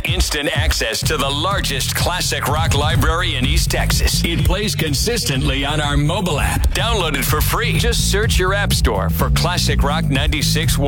instant access to the largest classic rock library in East Texas. It plays consistently on our mobile app. Download it for free. Just search your app store for Classic Rock 96.1.